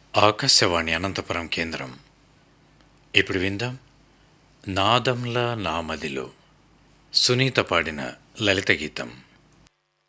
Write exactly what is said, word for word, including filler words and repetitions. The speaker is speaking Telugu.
ఆకాశవాణి అనంతపురం కేంద్రం. ఇప్పుడు విందాం నాదంలా నామదిలో సునీత పాడిన లలిత గీతం.